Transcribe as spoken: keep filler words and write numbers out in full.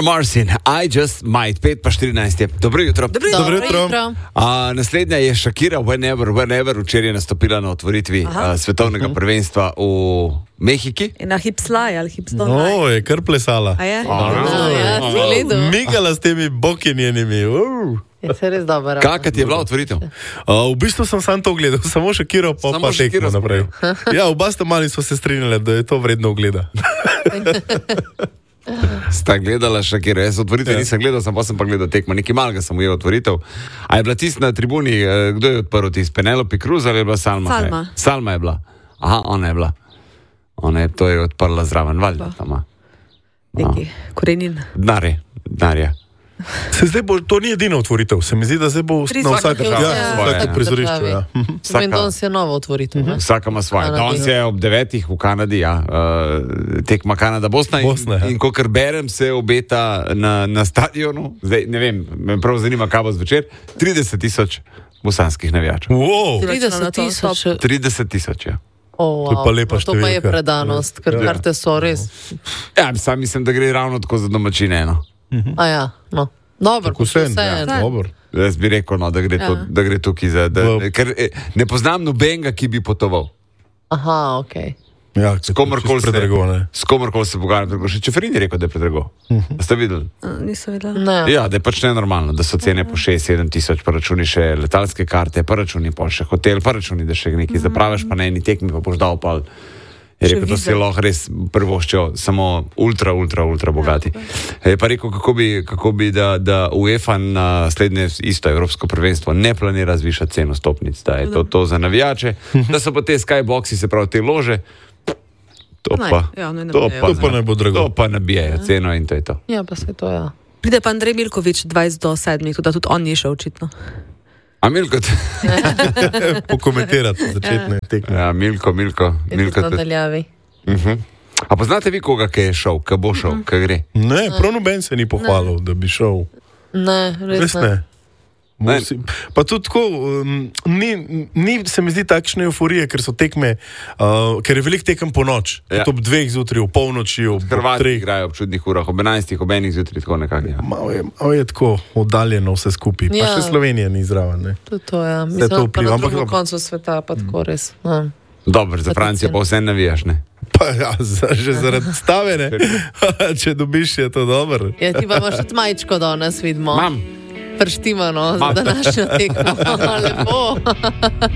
Bruno Mars in I Just Might, pet pa štirinajst je. Dobro jutro. Dobro jutro. Dobro jutro. A, naslednja je Shakira, Whenever, Whenever, včeraj je nastopila na otvoritvi a, svetovnega uh-huh. prvenstva v Mehiki. In na hipslaj ali hipslaj. No, je kar plesala. A je? No, ja, si gledal. Migala s temi boki njenimi. Uh. Je se res dobro. Kakšna ti je bila otvoritev? Uh, v bistvu sem sam to gledal, samo Shakiro, pa Samo pa tekmo Shakiro naprej. Ja, oba sta mali so se strinjali, da je to vredno ogleda. Sta gledala Shakira, jaz otvoritev Ja. nisem gledal, sem pa sem pa gledal tekmo, nekaj malega sem ujel otvoritev. A je bila tist na tribuni, eh, kdo je odprl tist, Penelope Cruz ali je bila Salma? Salma. Kaj? Salma je bila. Aha, ona je bila. Ona je to je odprla zraven, valjda tam. Neki korenin. Dnare, dnarja. Se zdaj bo, to ni edina otvoritev, se mi zdi, da zdaj bo Pri na vsakem vsakem državi ja, svoje, vsakem ja. prizorišču. Ja. Vsaka- Danes je nova otvoritev. ne? Vsaka ima svoje. Kanadi. Danes je ob devetih v Kanadi, ja, uh, tekma Kanada-Bosna in, Bosna, ja. in kakor berem, se obeta na, na stadionu, zdaj ne vem, me prav zanima, kaj bo zvečer, trideset tisoč bosanskih navijačev. Wow. trideset tisoč. trideset tisoč, ja. Oh, To je pa wow. lepa No, to pa je številka. predanost, ker Ja. karte so res. Ja, sam mislim, da gre ravno tako za domačine, no. A ja, no. Dobro, Tako sen, vse ja, je. dobro. Jaz bi rekel, no, da gre, Ja. to, da gre tukaj za... Da, V- ker eh, ne poznam nobenega, ki bi potoval. Aha, ok. Ja, S komorkoli se, predrago, ne. s komorkoli se pogovarjam. Še Čeferin je rekel, da je predrago. Ste videli? Nisem videla. Ne. Ja, da je pač nenormalno, da so cene po šest sedem tisoč, pa računi še letalske karte, pa računi pa še hotel, pa računi, da še nekaj zapraviš, pa na eni tekmi pa boš dal pa. Je Še rekel, da si vize. lahko res prvoščijo samo ultra, ultra, ultra bogati. Je pa rekel, kako bi, kako bi da, da UEFA na slednje isto evropsko prvenstvo ne planira zvišati ceno stopnic, da je to, to za navijače, da so pa te skyboxi, se pravi te lože, to Naj, pa, ja, naj to nabijajo. pa, To pa ne bo drago. to pa nabijajo ceno in to je to. Ja, pa se to ja. Pride pa Andrej Milkovič dvajset do sedmih, tudi tudi on ni šel očitno. A Milko, t- Pokomentirati začetne tekme. ja, Milko, Milko, Je Milko. tudi nadaljavi. Uh-huh. A poznate vi koga, ki je šel, ki bo šel, ki gre? Ne, prav noben se ni pohvalil, da bi šel. Ne, res Res ne. ne. Ne. Musi, pa tudi tako, um, ni, ni se mi zdi takšne euforije, ker so tekme, uh, ker je veliko tekem po noč. Ja. Ja. Ob dveh zjutraj, ob polnoči, ob Hrvati treh. igrajo ob čudnih urah, ob enajstih, ob enih zjutraj, tako nekako. Ja. Malo je, malo je tako oddaljeno vse skupaj. Pa Ja. še Slovenija ni zraven. Ne? Tudi to ja. to Mislim, pa vpliva, na ampak drugem dobro. koncu sveta pa tako res. Ja. Dobro, za Francijo pa vse navijaš, ne? Pa ja, za, že zaradi stavene. Če dobiš, je to dobro. Ja, ti pa imaš tudi majčko danes, vidimo. Mam. Prštimano za Mam. današnjo tekmo. Lepo.